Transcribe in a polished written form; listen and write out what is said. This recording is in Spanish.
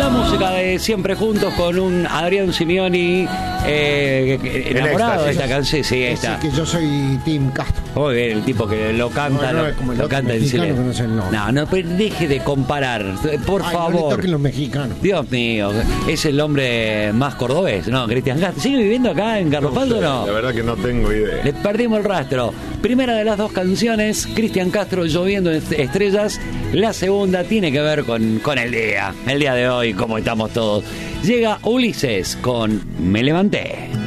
música de Siempre Juntos con un Adrián Simeoni enamorado de esta canción. Sí, esta. Que yo soy Tim Castro. Muy bien, el tipo que lo canta, lo canta en silencio. No sé el nombre. No, pero deje de comparar, por favor. No le toquen los mexicanos. Dios mío, es el hombre más cordobés, ¿no? Cristian Castro. ¿Sigue viviendo acá en Carlos Paz o no? La verdad que no tengo idea. Le perdimos el rastro. Primera de las dos canciones, Cristian Castro, Lloviendo Estrellas. La segunda tiene que ver con el día de hoy, como estamos todos. Llega Ulises con Me Levanté.